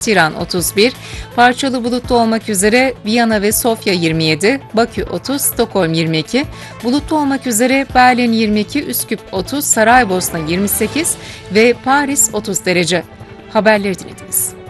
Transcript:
Tiran 31, parçalı bulutlu olmak üzere Viyana ve Sofya 27, Bakü 30, Stockholm 22, bulutlu olmak üzere Berlin 22, Üsküp 30, Saraybosna 28 ve Paris 30 derece. Haberleri dinlediniz.